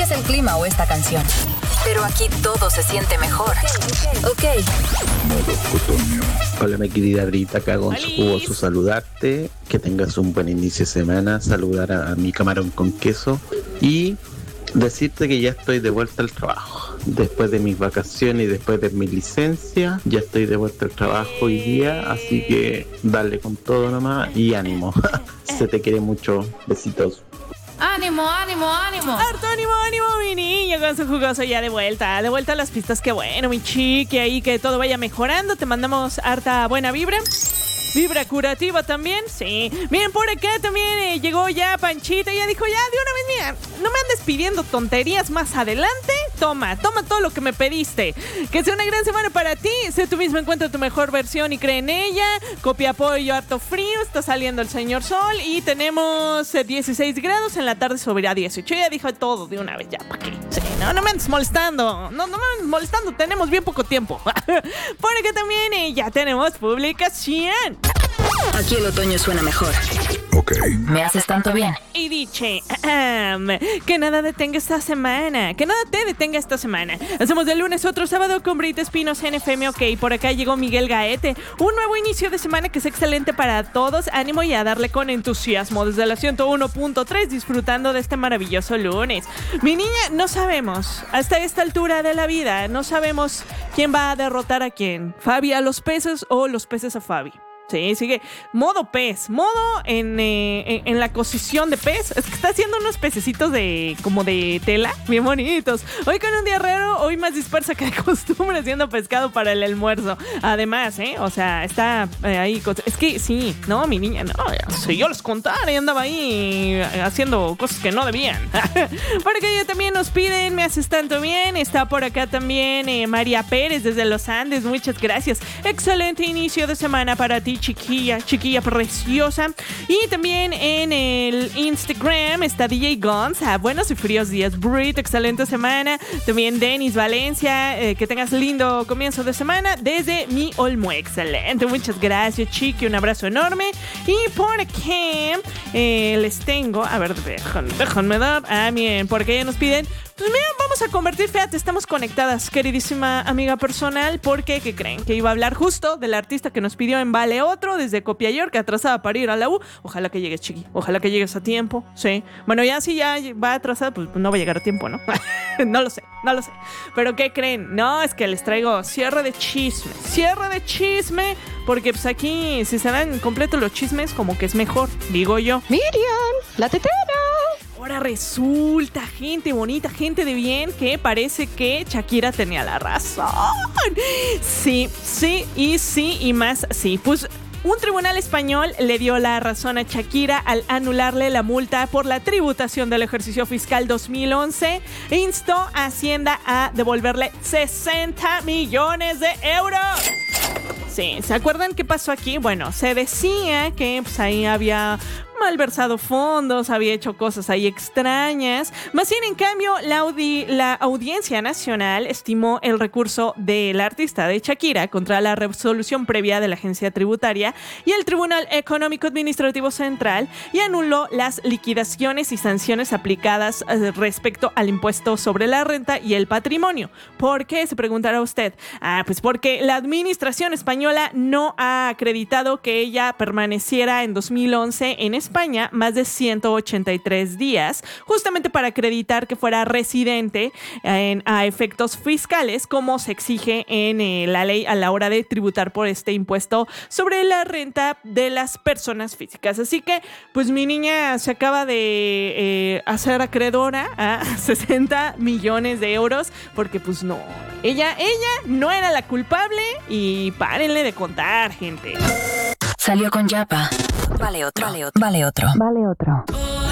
es el clima o esta canción, pero aquí todo se siente mejor. Ok. Modo otoño. Hola, mi querida Brita, acá con su jugoso saludarte. Que tengas un buen inicio de semana. Saludar a mi camarón con queso. Y decirte que ya estoy de vuelta al trabajo. Después de mis vacaciones y después de mi licencia, ya estoy de vuelta al trabajo hoy día. Así que dale con todo nomás y ánimo. Se te quiere mucho. Besitos. ¡Ánimo, ánimo, ánimo! ¡Harto ánimo, ánimo, mi niño! Con su jugoso ya de vuelta a las pistas. ¡Qué bueno, mi chiqui! Ahí que todo vaya mejorando. Te mandamos harta buena vibra. Vibra curativa también, sí. Miren, por acá también llegó ya Panchita y ya dijo, ya, de una vez, mira, no me andes pidiendo tonterías más adelante. Toma todo lo que me pediste. Que sea una gran semana para ti. Sé tú mismo, encuentra tu mejor versión y cree en ella. Copia apoyo, harto frío, está saliendo el señor sol y tenemos 16 grados, en la tarde subirá 18. Ya dijo todo de una vez, ya, ¿para qué? Sí, no me andes molestando. No me andes molestando, tenemos bien poco tiempo. Por acá también ya tenemos publicación. Aquí el otoño suena mejor. Ok. Me haces tanto bien. Y dice, que nada detenga esta semana. Que nada te detenga esta semana. Hacemos de lunes otro sábado con Brita Espinos en FM OK. Por acá llegó Miguel Gaete. Un nuevo inicio de semana que es excelente para todos. Ánimo y a darle con entusiasmo. Desde la 101.3 disfrutando de este maravilloso lunes. Mi niña, no sabemos. Hasta esta altura de la vida, no sabemos quién va a derrotar a quién. Fabi a los peces o los peces a Fabi. Sí, sigue. Modo pez. Modo en la cocción de pez. Es que está haciendo unos pececitos como de tela. Bien bonitos. Hoy con un día raro. Hoy más dispersa que de costumbre haciendo pescado para el almuerzo. Además, o sea, está ahí. Es que sí, no, mi niña, no. Si yo les contara y andaba ahí haciendo cosas que no debían. Por acá ya también nos piden, me haces tanto bien. Está por acá también María Pérez desde Los Andes. Muchas gracias. Excelente inicio de semana para ti, chiquilla preciosa. Y también en el Instagram está DJ Guns. Buenos y fríos días, Brit, excelente semana. También Denis Valencia, que tengas lindo comienzo de semana desde mi Olmo, excelente. Muchas gracias, chiqui, un abrazo enorme. Y por aquí les tengo, a ver, déjenme dar. Miren, por aquí ya nos piden. Pues miren, vamos a convertir, fíjate, estamos conectadas, queridísima amiga personal, porque, ¿qué creen? Que iba a hablar justo del artista que nos pidió en Vale Otro, desde Copiayor, atrasada para ir a la U. Ojalá que llegues, chiqui, ojalá que llegues a tiempo, sí. Bueno, ya si ya va atrasada, pues no va a llegar a tiempo, ¿no? No lo sé. Pero, ¿qué creen? No, es que les traigo cierre de chisme, porque pues aquí, si se dan completos los chismes, como que es mejor, digo yo. Miriam, la tetera. Ahora resulta, gente bonita, gente de bien, que parece que Shakira tenía la razón. Sí, y más sí. Pues un tribunal español le dio la razón a Shakira al anularle la multa por la tributación del ejercicio fiscal 2011 e instó a Hacienda a devolverle 60 millones de euros. Sí, ¿se acuerdan qué pasó aquí? Bueno, se decía que pues, ahí había malversado fondos, había hecho cosas ahí extrañas. Más bien, en cambio, la Audiencia Nacional estimó el recurso del artista de Shakira contra la resolución previa de la agencia tributaria y el Tribunal Económico Administrativo Central y anuló las liquidaciones y sanciones aplicadas respecto al impuesto sobre la renta y el patrimonio. ¿Por qué? Se preguntará usted. Pues porque la administración española no ha acreditado que ella permaneciera en 2011 en España más de 183 días, justamente para acreditar que fuera residente a efectos fiscales, como se exige en la ley a la hora de tributar por este impuesto sobre la renta de las personas físicas. Así que, pues mi niña se acaba de hacer acreedora a 60 millones de euros, porque pues no, ella no era la culpable y párenle de contar, gente. Salió con Yapa. Vale otro.